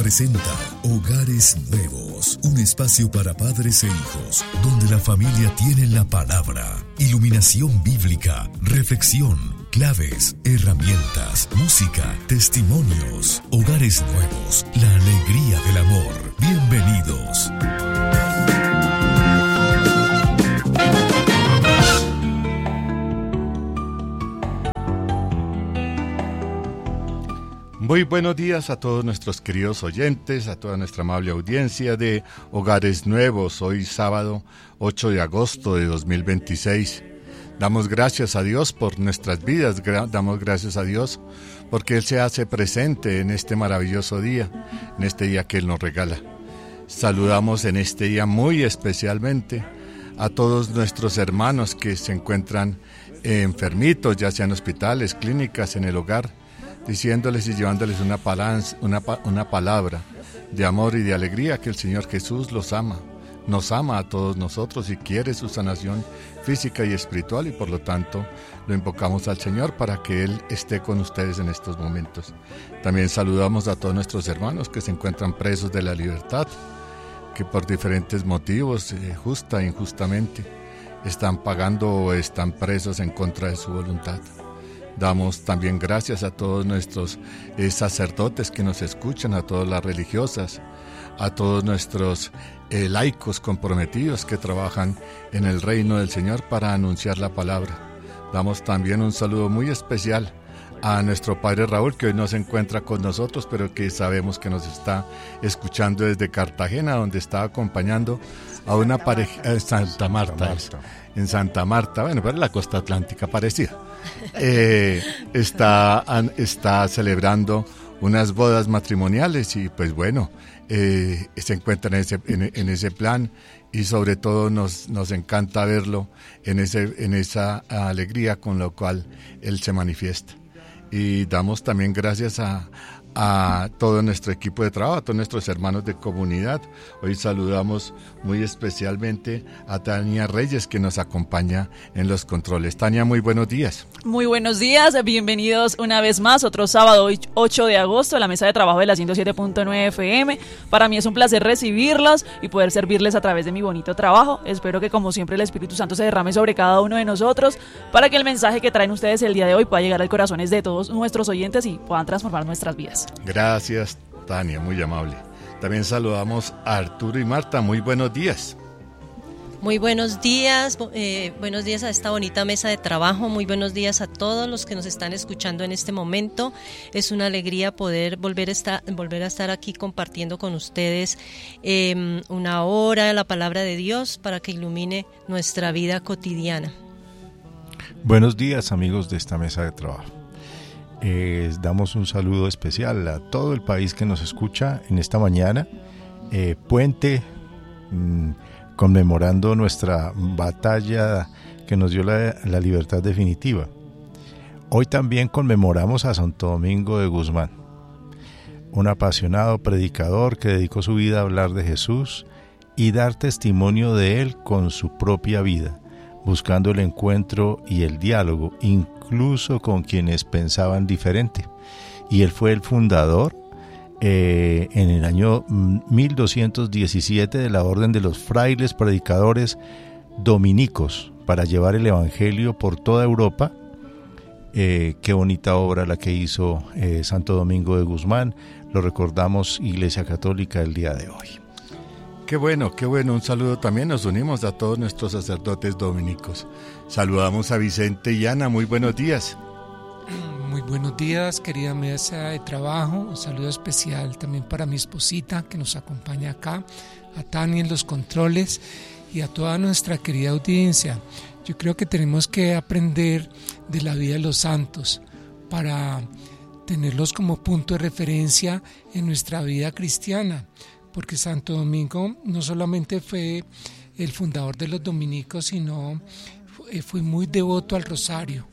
presenta Hogares Nuevos, un espacio para padres e hijos, donde la familia tiene la palabra, iluminación bíblica, reflexión, claves, herramientas, música, testimonios. Hogares Nuevos, la alegría del amor. Bienvenidos. Muy buenos días a todos nuestros queridos oyentes, a toda nuestra amable audiencia de Hogares Nuevos. Hoy sábado 8 de agosto de 2026. Damos gracias a Dios por nuestras vidas, damos gracias a Dios porque Él se hace presente en este maravilloso día, en este día que Él nos regala. Saludamos en este día muy especialmente a todos nuestros hermanos que se encuentran enfermitos, ya sea en hospitales, clínicas, en el hogar, diciéndoles y llevándoles una palabra de amor y de alegría, que el Señor Jesús los ama, nos ama a todos nosotros y quiere su sanación física y espiritual, y por lo tanto lo invocamos al Señor para que Él esté con ustedes en estos momentos. También saludamos a todos nuestros hermanos que se encuentran presos de la libertad, que por diferentes motivos, justa e injustamente, están pagando o están presos en contra de su voluntad. Damos también gracias a todos nuestros sacerdotes que nos escuchan, a todas las religiosas, a todos nuestros laicos comprometidos que trabajan en el reino del Señor para anunciar la palabra. Damos también un saludo muy especial a nuestro padre Raúl, que hoy no se encuentra con nosotros, pero que sabemos que nos está escuchando desde Cartagena, donde está acompañando a una pareja en Santa Marta. En Santa Marta, bueno, pero en la costa atlántica parecida. Está celebrando unas bodas matrimoniales y pues bueno, se encuentra en ese plan, y sobre todo nos encanta verlo en esa alegría con la cual él se manifiesta. Y damos también gracias a todo nuestro equipo de trabajo, a todos nuestros hermanos de comunidad. Hoy saludamos muy especialmente a Tania Reyes, que nos acompaña en los controles. Tania, muy buenos días. Muy buenos días, bienvenidos una vez más, otro sábado 8 de agosto, a la mesa de trabajo de la 107.9 FM. Para mí es un placer recibirlos y poder servirles a través de mi bonito trabajo. Espero que, como siempre, el Espíritu Santo se derrame sobre cada uno de nosotros para que el mensaje que traen ustedes el día de hoy pueda llegar al corazones de todos nuestros oyentes y puedan transformar nuestras vidas. Gracias, Tania, muy amable. También saludamos a Arturo y Marta. Muy buenos días. Muy buenos días a esta bonita mesa de trabajo, muy buenos días a todos los que nos están escuchando en este momento. Es una alegría poder volver a estar aquí compartiendo con ustedes una hora de la palabra de Dios para que ilumine nuestra vida cotidiana. Buenos días, amigos de esta mesa de trabajo. Damos un saludo especial a todo el país que nos escucha en esta mañana, puente, conmemorando nuestra batalla que nos dio la libertad definitiva. Hoy también conmemoramos a Santo Domingo de Guzmán, un apasionado predicador que dedicó su vida a hablar de Jesús y dar testimonio de él con su propia vida, buscando el encuentro y el diálogo, incluso con quienes pensaban diferente. Y él fue el fundador en el año 1217 de la Orden de los Frailes Predicadores Dominicos para llevar el Evangelio por toda Europa. Qué bonita obra la que hizo Santo Domingo de Guzmán. Lo recordamos, Iglesia Católica, el día de hoy. Qué bueno, un saludo también. Nos unimos a todos nuestros sacerdotes dominicos. Saludamos a Vicente y Ana, muy buenos días. Muy buenos días, querida mesa de trabajo. Un saludo especial también para mi esposita que nos acompaña acá, a Tania en los controles y a toda nuestra querida audiencia. Yo creo que tenemos que aprender de la vida de los santos para tenerlos como punto de referencia en nuestra vida cristiana, porque Santo Domingo no solamente fue el fundador de los dominicos, sino fue muy devoto al rosario.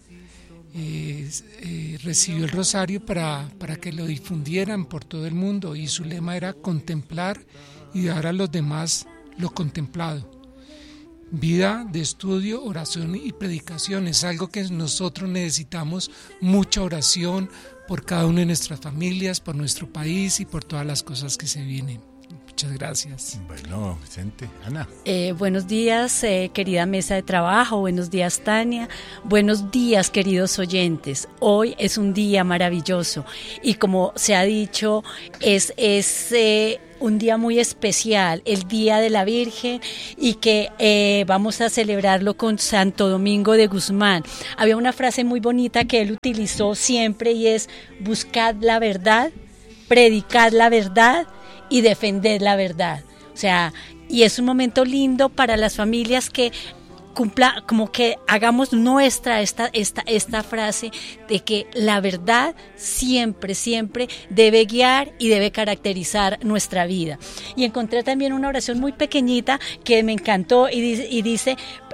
Recibió el rosario para que lo difundieran por todo el mundo, y su lema era contemplar y dar a los demás lo contemplado. Vida de estudio, oración y predicación es algo que nosotros necesitamos, mucha oración por cada una de nuestras familias, por nuestro país y por todas las cosas que se vienen. Muchas gracias. Bueno, Vicente, Ana. Buenos días, querida mesa de trabajo. Buenos días, Tania. Buenos días, queridos oyentes. Hoy es un día maravilloso y como se ha dicho, es un día muy especial, el Día de la Virgen, y que vamos a celebrarlo con Santo Domingo de Guzmán. Había una frase muy bonita que él utilizó siempre y es: buscad la verdad, predicad la verdad y defender la verdad. O sea, y es un momento lindo para las familias que como que hagamos nuestra esta frase de que la verdad siempre debe guiar y debe caracterizar nuestra vida. Y encontré también una oración muy pequeñita que me encantó y dice: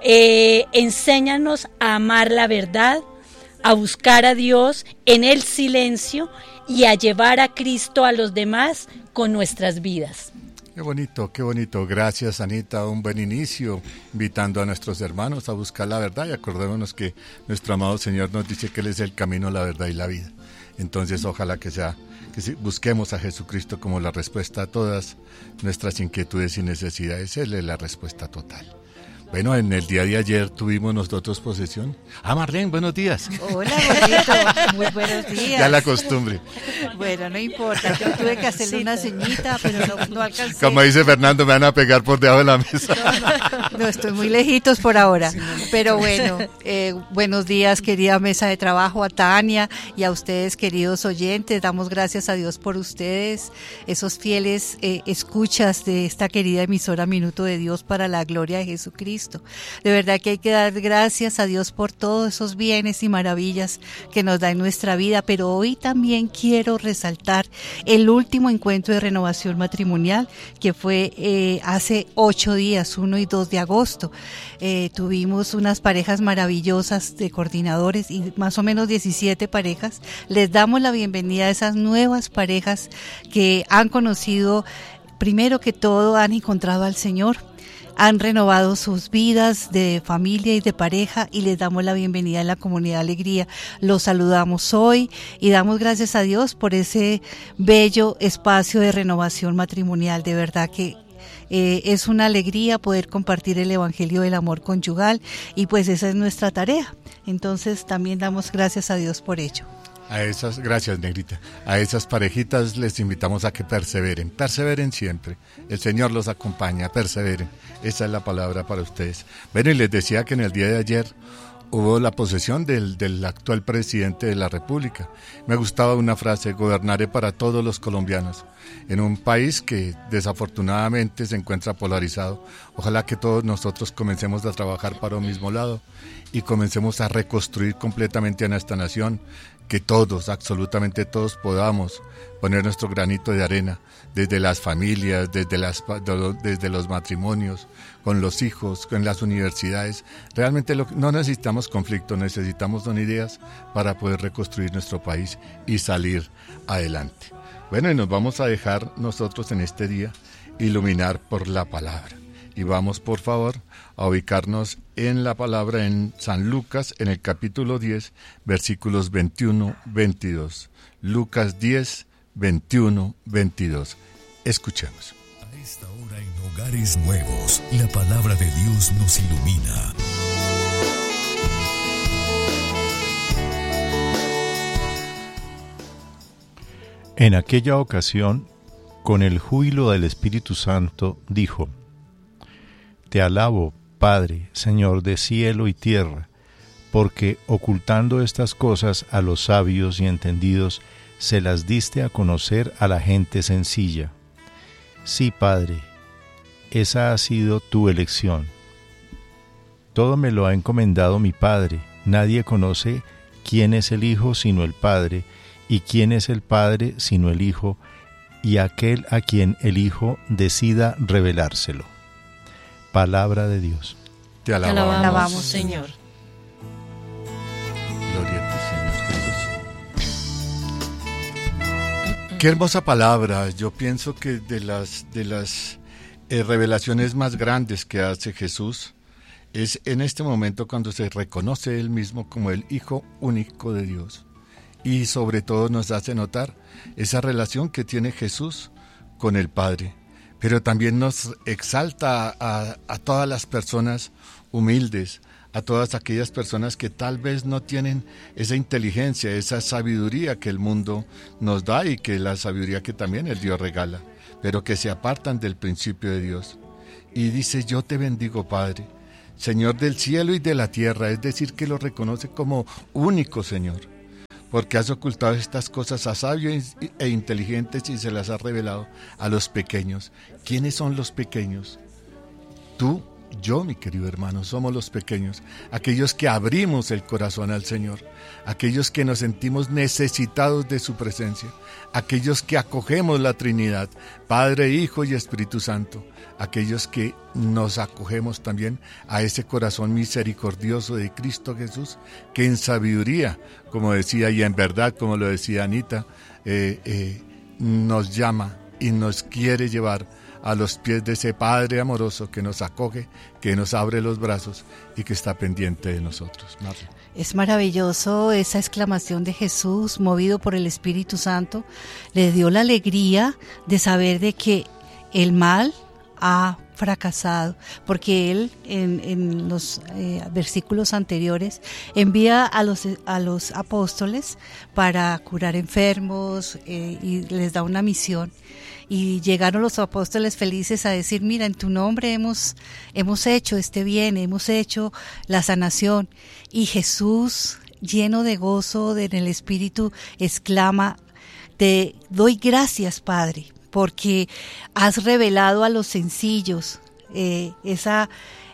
enséñanos a amar la verdad, a buscar a Dios en el silencio y a llevar a Cristo a los demás con nuestras vidas. Qué bonito, qué bonito. Gracias, Anita. Un buen inicio, invitando a nuestros hermanos a buscar la verdad. Y acordémonos que nuestro amado Señor nos dice que Él es el camino, la verdad y la vida. Entonces, ojalá que busquemos a Jesucristo como la respuesta a todas nuestras inquietudes y necesidades. Él es la respuesta total. Bueno, en el día de ayer tuvimos nosotros posesión. Marlene, buenos días. Hola, bonito. Muy buenos días. Ya la costumbre. Bueno, no importa. Yo tuve que hacerle una ceñita, pero no alcancé. Como dice Fernando, me van a pegar por debajo de la mesa. No, estoy muy lejitos por ahora. Pero bueno, buenos días, querida mesa de trabajo, a Tania y a ustedes, queridos oyentes. Damos gracias a Dios por ustedes, esos fieles escuchas de esta querida emisora Minuto de Dios para la gloria de Jesucristo. De verdad que hay que dar gracias a Dios por todos esos bienes y maravillas que nos da en nuestra vida, pero hoy también quiero resaltar el último encuentro de renovación matrimonial que fue hace 8 días, 1 y 2 de agosto. Tuvimos unas parejas maravillosas de coordinadores y más o menos 17 parejas. Les damos la bienvenida a esas nuevas parejas que han conocido, primero que todo, han encontrado al Señor. Han renovado sus vidas de familia y de pareja y les damos la bienvenida en la comunidad Alegría. Los saludamos hoy y damos gracias a Dios por ese bello espacio de renovación matrimonial. De verdad que es una alegría poder compartir el evangelio del amor conyugal y pues esa es nuestra tarea. Entonces también damos gracias a Dios por ello. Gracias, Negrita. A esas parejitas les invitamos a que perseveren siempre. El Señor los acompaña, perseveren. Esa es la palabra para ustedes. Bueno, y les decía que en el día de ayer hubo la posesión del actual presidente de la República. Me gustaba una frase: gobernaré para todos los colombianos. En un país que desafortunadamente se encuentra polarizado, ojalá que todos nosotros comencemos a trabajar para un mismo lado y comencemos a reconstruir completamente a nuestra nación, que todos, absolutamente todos, podamos poner nuestro granito de arena, desde las familias, desde los matrimonios, con los hijos, con las universidades. Realmente no necesitamos conflicto, necesitamos son ideas para poder reconstruir nuestro país y salir adelante. Bueno, y nos vamos a dejar nosotros en este día iluminar por la palabra. Y vamos, por favor, a ubicarnos en la palabra en San Lucas, en el capítulo 10, versículos 21-22. Lucas 10, 21-22. Escuchemos. A esta hora en Hogares Nuevos, la palabra de Dios nos ilumina. En aquella ocasión, con el júbilo del Espíritu Santo, dijo: Te alabo, Padre, Señor de cielo y tierra, porque ocultando estas cosas a los sabios y entendidos, se las diste a conocer a la gente sencilla. Sí, Padre, esa ha sido tu elección. Todo me lo ha encomendado mi Padre. Nadie conoce quién es el Hijo sino el Padre, y quién es el Padre sino el Hijo, y aquel a quien el Hijo decida revelárselo. Palabra de Dios. Te alabamos, Señor. Gloria a ti, Señor Jesús. Qué hermosa palabra. Yo pienso que de las revelaciones más grandes que hace Jesús es en este momento cuando se reconoce Él mismo como el Hijo único de Dios. y sobre todo nos hace notar esa relación que tiene Jesús con el Padre, pero también nos exalta a todas las personas humildes, a todas aquellas personas que tal vez no tienen esa inteligencia, esa sabiduría que el mundo nos da y que la sabiduría que también el Dios regala, pero que se apartan del principio de Dios. Y dice: yo te bendigo, Padre, Señor del cielo y de la tierra, es decir, que lo reconoce como único Señor, porque has ocultado estas cosas a sabios e inteligentes y se las has revelado a los pequeños. ¿Quiénes son los pequeños? Tú, yo, mi querido hermano, somos los pequeños, aquellos que abrimos el corazón al Señor, aquellos que nos sentimos necesitados de su presencia, aquellos que acogemos la Trinidad, Padre, Hijo y Espíritu Santo, aquellos que nos acogemos también a ese corazón misericordioso de Cristo Jesús, que en sabiduría, como decía, y en verdad, como lo decía Anita, nos llama y nos quiere llevar a los pies de ese Padre amoroso que nos acoge, que nos abre los brazos y que está pendiente de nosotros. Marla. Es maravilloso esa exclamación de Jesús, movido por el Espíritu Santo. Le dio la alegría de saber de que el mal ha fracasado, porque él en los versículos anteriores envía a los apóstoles para curar enfermos y les da una misión. Y llegaron los apóstoles felices a decir: mira, en tu nombre hemos hecho este bien, hemos hecho la sanación. Y Jesús, lleno de gozo en el Espíritu, exclama: te doy gracias, Padre, porque has revelado a los sencillos esa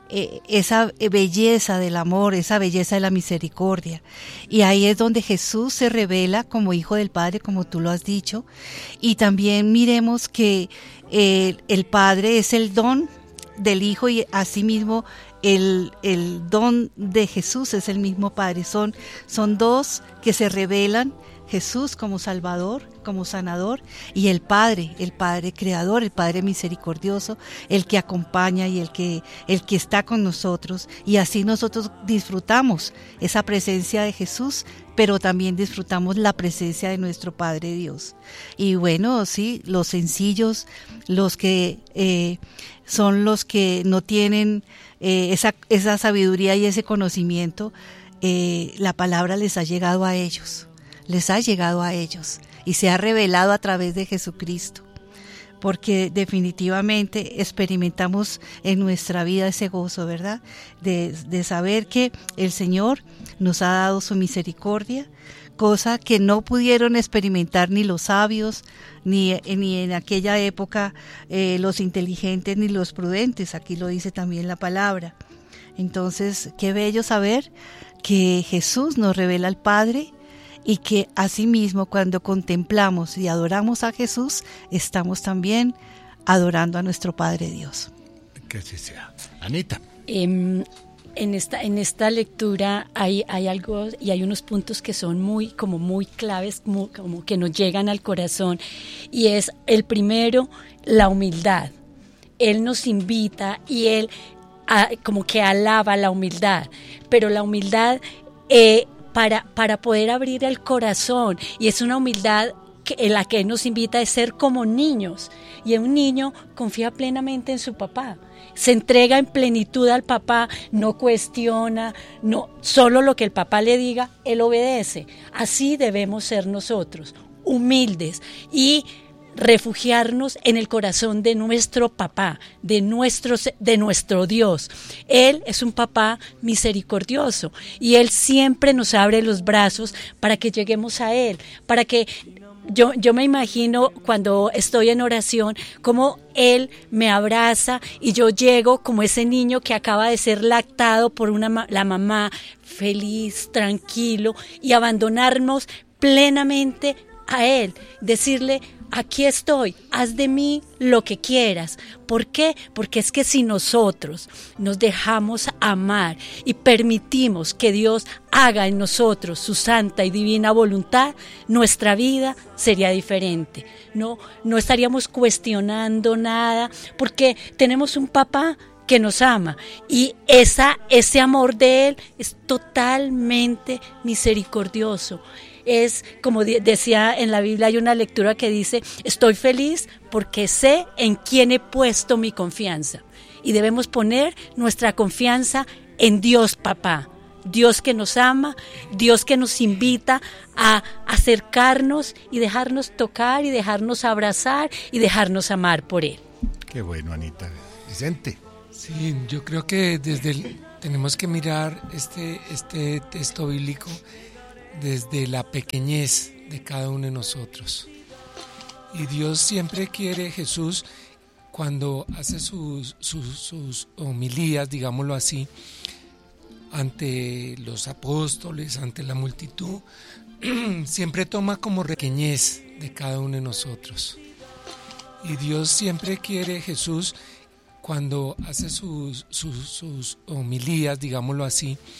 belleza del amor, esa belleza de la misericordia. Y ahí es donde Jesús se revela como Hijo del Padre, como tú lo has dicho. Y también miremos que el Padre es el don del Hijo y asimismo el don de Jesús es el mismo Padre. Son dos que se revelan: Jesús como Salvador, como sanador, y el Padre creador, el Padre misericordioso, el que acompaña y el que está con nosotros. Y así nosotros disfrutamos esa presencia de Jesús, pero también disfrutamos la presencia de nuestro Padre Dios. Y bueno, sí, los sencillos, los que son los que no tienen esa sabiduría y ese conocimiento, la palabra les ha llegado a ellos. Y se ha revelado a través de Jesucristo, porque definitivamente experimentamos en nuestra vida ese gozo, ¿verdad? De saber que el Señor nos ha dado su misericordia, cosa que no pudieron experimentar ni los sabios, ni en aquella época los inteligentes ni los prudentes. Aquí lo dice también la palabra. Entonces, qué bello saber que Jesús nos revela al Padre, y que asimismo cuando contemplamos y adoramos a Jesús, estamos también adorando a nuestro Padre Dios. Que así sea. Anita. En esta lectura hay algo y hay unos puntos que son muy claves, como que nos llegan al corazón, y es el primero, la humildad. Él nos invita y él como que alaba la humildad, pero la humildad para poder abrir el corazón, y es una humildad en la que Él nos invita a ser como niños, y un niño confía plenamente en su papá, se entrega en plenitud al papá, no cuestiona, no, solo lo que el papá le diga, Él obedece. Así debemos ser nosotros, humildes y refugiarnos en el corazón de nuestro papá, de nuestro Dios. Él es un papá misericordioso y Él siempre nos abre los brazos para que lleguemos a Él, para que yo me imagino cuando estoy en oración como Él me abraza y yo llego como ese niño que acaba de ser lactado por la mamá, feliz, tranquilo, y abandonarnos plenamente a Él, decirle: aquí estoy, haz de mí lo que quieras. ¿Por qué? Porque es que si nosotros nos dejamos amar y permitimos que Dios haga en nosotros su santa y divina voluntad, nuestra vida sería diferente. No estaríamos cuestionando nada, porque tenemos un papá que nos ama y ese amor de Él es totalmente misericordioso. es, como decía en la Biblia, hay una lectura que dice, estoy feliz porque sé en quién he puesto mi confianza. Y debemos poner nuestra confianza en Dios, papá. Dios que nos ama, Dios que nos invita a acercarnos y dejarnos tocar y dejarnos abrazar y dejarnos amar por Él. Qué bueno, Anita. Vicente. Sí, yo creo que tenemos que mirar este texto bíblico desde la pequeñez de cada uno de nosotros. Y Dios siempre quiere, Jesús, cuando hace sus homilías, digámoslo así, ante los apóstoles, ante la multitud, siempre toma como pequeñez de cada uno de nosotros. Y Dios siempre quiere, Jesús, cuando hace sus homilías, digámoslo así,